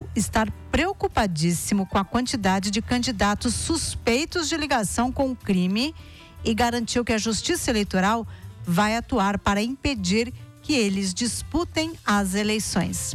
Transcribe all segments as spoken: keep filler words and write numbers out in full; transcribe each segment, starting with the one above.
estar preocupadíssimo com a quantidade de candidatos suspeitos de ligação com o crime e garantiu que a Justiça Eleitoral vai atuar para impedir que eles disputem as eleições.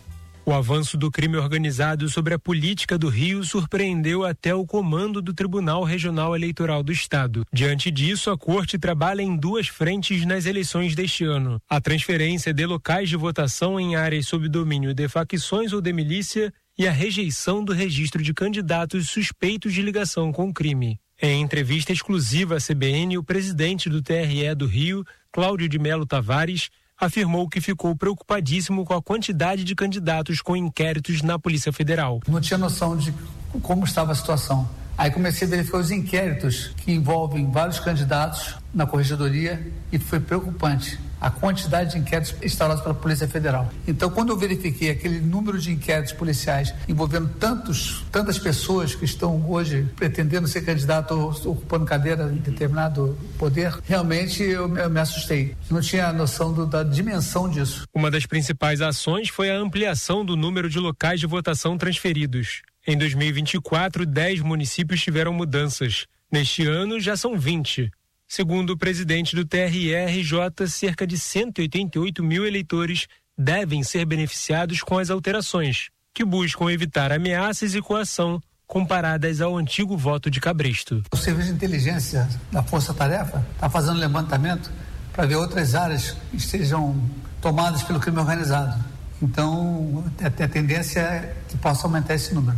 O avanço do crime organizado sobre a política do Rio surpreendeu até o comando do Tribunal Regional Eleitoral do Estado. Diante disso, a Corte trabalha em duas frentes nas eleições deste ano: a transferência de locais de votação em áreas sob domínio de facções ou de milícia e a rejeição do registro de candidatos suspeitos de ligação com o crime. Em entrevista exclusiva à C B N, o presidente do T R E do Rio, Cláudio de Melo Tavares, afirmou que ficou preocupadíssimo com a quantidade de candidatos com inquéritos na Polícia Federal. Não tinha noção de como estava a situação. Aí comecei a verificar os inquéritos que envolvem vários candidatos na corregedoria e foi preocupante a quantidade de inquéritos instaurados pela Polícia Federal. Então, quando eu verifiquei aquele número de inquéritos policiais envolvendo tantos, tantas pessoas que estão hoje pretendendo ser candidato ou ocupando cadeira em determinado poder, realmente eu, eu me assustei. Eu não tinha noção do, da dimensão disso. Uma das principais ações foi a ampliação do número de locais de votação transferidos. Em dois mil e vinte e quatro, dez municípios tiveram mudanças. Neste ano, já são vinte. Segundo o presidente do T R E R J, cerca de cento e oitenta e oito mil eleitores devem ser beneficiados com as alterações, que buscam evitar ameaças e coação comparadas ao antigo voto de cabresto. O Serviço de Inteligência da Força Tarefa está fazendo levantamento para ver outras áreas que estejam tomadas pelo crime organizado. Então, a tendência é que possa aumentar esse número.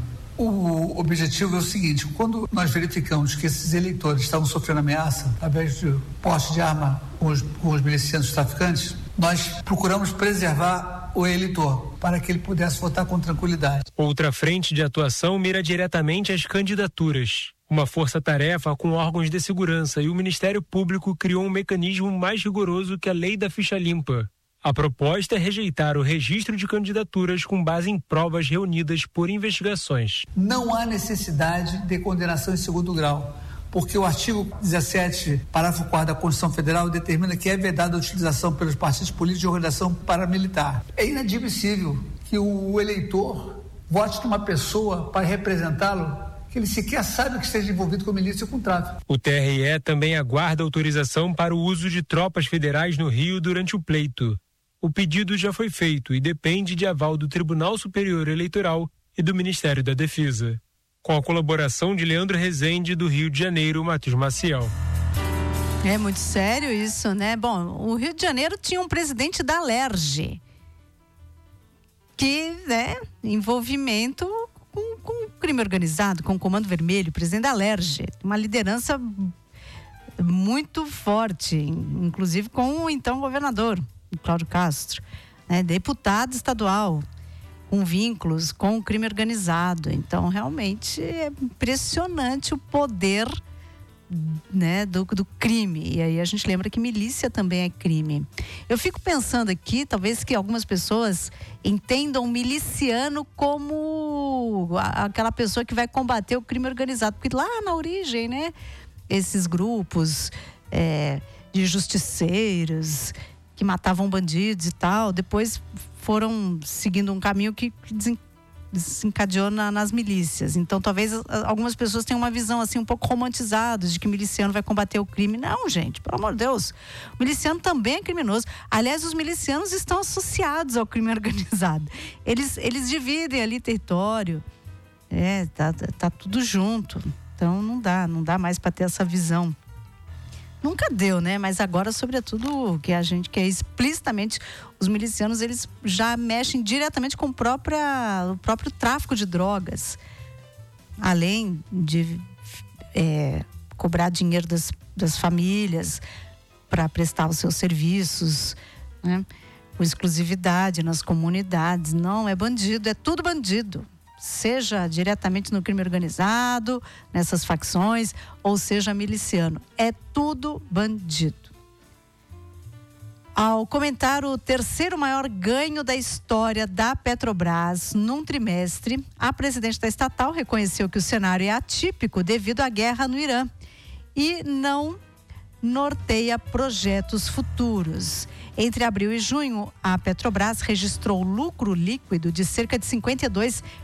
O objetivo é o seguinte: quando nós verificamos que esses eleitores estavam sofrendo ameaça através de porte de arma com os, com os milicianos traficantes, nós procuramos preservar o eleitor para que ele pudesse votar com tranquilidade. Outra frente de atuação mira diretamente as candidaturas. Uma força-tarefa com órgãos de segurança e o Ministério Público criou um mecanismo mais rigoroso que a lei da ficha limpa. A proposta é rejeitar o registro de candidaturas com base em provas reunidas por investigações. Não há necessidade de condenação em segundo grau, porque o artigo dezessete, parágrafo quarto da Constituição Federal determina que é vedada a utilização pelos partidos políticos de organização paramilitar. É inadmissível que o eleitor vote numa pessoa para representá-lo que ele sequer sabe que esteja envolvido com milícia ou com tráfico. O T R E também aguarda autorização para o uso de tropas federais no Rio durante o pleito. O pedido já foi feito e depende de aval do Tribunal Superior Eleitoral e do Ministério da Defesa. Com a colaboração de Leandro Rezende, do Rio de Janeiro, Matheus Maciel. É muito sério isso, né? Bom, o Rio de Janeiro tinha um presidente da Alerj, que, né, envolvimento com, com crime organizado, com o Comando Vermelho, presidente da Alerj, uma liderança muito forte, inclusive com o então governador Cláudio Castro, né, deputado estadual com vínculos com o crime organizado. Então, realmente é impressionante o poder, né, do, do crime. E aí a gente lembra que milícia também é crime. Eu fico pensando aqui, talvez que algumas pessoas entendam miliciano como a, aquela pessoa que vai combater o crime organizado, porque lá na origem, né, esses grupos é, de justiceiros que matavam bandidos e tal, depois foram seguindo um caminho que desencadeou na, nas milícias. Então, talvez algumas pessoas tenham uma visão assim um pouco romantizada de que miliciano vai combater o crime. Não, gente, pelo amor de Deus. O miliciano também é criminoso. Aliás, os milicianos estão associados ao crime organizado. Eles, eles dividem ali território. É, tá, tá tudo junto. Então, não dá, não dá mais para ter essa visão. Nunca deu, né? Mas agora, sobretudo, que a gente quer explicitamente, os milicianos, eles já mexem diretamente com o próprio, o próprio tráfico de drogas. Além de é, cobrar dinheiro das, das famílias para prestar os seus serviços, né? Com exclusividade nas comunidades. Não, é bandido, é tudo bandido. Seja diretamente no crime organizado, nessas facções, ou seja miliciano. É tudo bandido. Ao comentar o terceiro maior ganho da história da Petrobras num trimestre, a presidente da estatal reconheceu que o cenário é atípico devido à guerra no Irã e não norteia projetos futuros. Entre abril e junho, a Petrobras registrou lucro líquido de cerca de cinquenta e dois